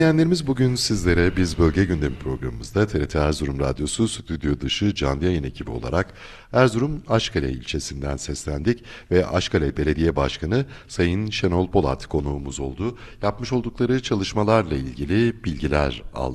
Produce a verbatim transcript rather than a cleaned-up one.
Dinleyenlerimiz bugün sizlere biz Bölge Gündemi programımızda T R T Erzurum Radyosu stüdyo dışı canlı yayın ekibi olarak Erzurum Aşkale ilçesinden seslendik ve Aşkale Belediye Başkanı Sayın Şenol Polat konuğumuz oldu. Yapmış oldukları çalışmalarla ilgili bilgiler aldık.